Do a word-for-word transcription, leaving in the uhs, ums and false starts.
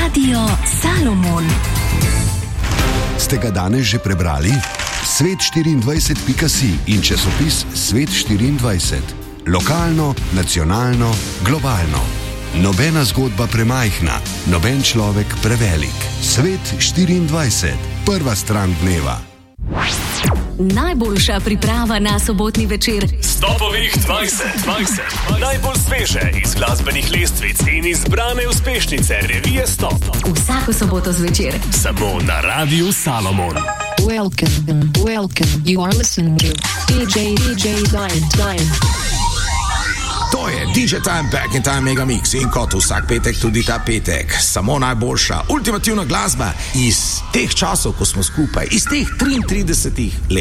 Radio Salomon. Ste ga danes že prebrali? svet štiriindvajset pika si in časopis Svet štiriindvajset. Lokalno, nacionalno, globalno. Nobena zgodba premajhna, noben človek prevelik. Svet štiriindvajset. Prva stran dneva. Najboljša priprava na sobotni večer. Stopovih dvajset dvajset. Najbolj sveže iz glasbenih lestvic in izbrane uspešnice revije Stop. Vsako soboto zvečer. Samo na Radiu Salomon. Welcome, welcome. You are listening to D J D J Time Time. To je D J Time Back in Time Mega Mix in kot vsak petek tudi ta petek. Samo najboljša, ultimativna glasba iz teh časov, ko smo skupaj, iz teh triintridesetih let.